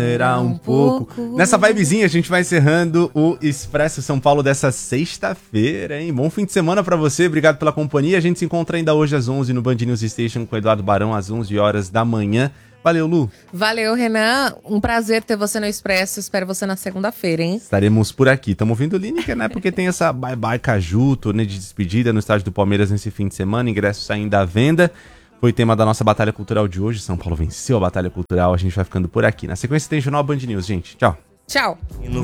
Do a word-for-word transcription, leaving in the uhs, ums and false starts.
Era um pouco. Nessa vibezinha, a gente vai encerrando o Expresso São Paulo dessa sexta-feira, hein? Bom fim de semana pra você, obrigado pela companhia. A gente se encontra ainda hoje às onze no Band News Station com o Eduardo Barão, às onze horas da manhã. Valeu, Lu. Valeu, Renan. Um prazer ter você no Expresso. Espero você na segunda-feira, hein? Estaremos por aqui. Estamos ouvindo o Lineker, né? Porque tem essa bye-bye Caju, turnê de despedida no estádio do Palmeiras nesse fim de semana. Ingressos saindo à venda. Foi tema da nossa batalha cultural de hoje. São Paulo venceu a batalha cultural. A gente vai ficando por aqui. Na sequência tem Jornal Band News, gente. Tchau. Tchau.